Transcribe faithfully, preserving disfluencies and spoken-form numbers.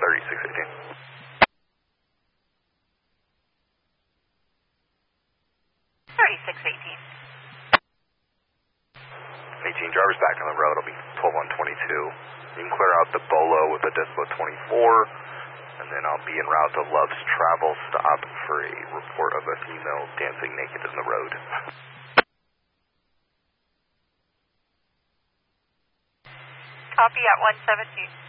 thirty-six eighteen. thirty-six eighteen. eighteen, driver's back on the road. It'll be twelve one twenty-two. You can clear out the Bolo with a Dispo twenty-four, and then I'll be en route to Love's Travel Stop for a report of a female dancing naked in the road. Copy at one seventeen.